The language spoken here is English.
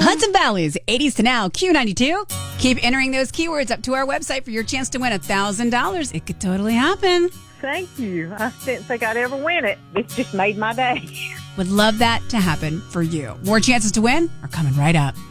Hudson Valley's 80s to now, Q92. Keep entering those keywords up to our website for your chance to win $1,000. It could totally happen. Thank you. I didn't think I'd ever win it. It's just made my day. Would love that to happen for you. More chances to win are coming right up.